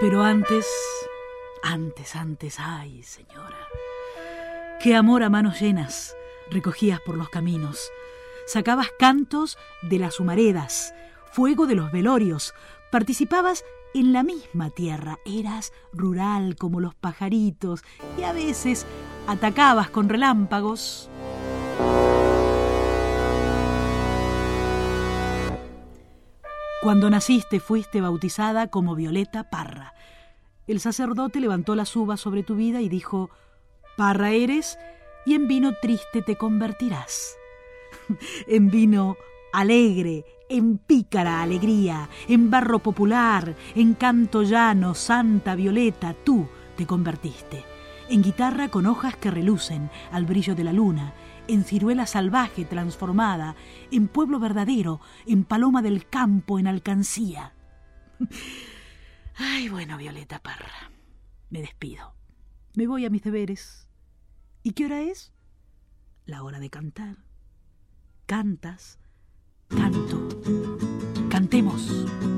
Pero antes, ay, señora, qué amor a manos llenas recogías por los caminos. Sacabas cantos de las humaredas, fuego de los velorios, participabas en la misma tierra, eras rural como los pajaritos y a veces atacabas con relámpagos. Cuando naciste fuiste bautizada como Violeta Parra. El sacerdote levantó las uvas sobre tu vida y dijo: Parra eres y en vino triste te convertirás. En vino alegre, en pícara alegría, en barro popular, en canto llano, santa Violeta, tú te convertiste. En guitarra con hojas que relucen al brillo de la luna, en ciruela salvaje transformada, en pueblo verdadero, en paloma del campo, en alcancía. Ay, bueno, Violeta Parra, me despido. Me voy a mis deberes. ¿Y qué hora es? La hora de cantar. Cantas, canto, cantemos.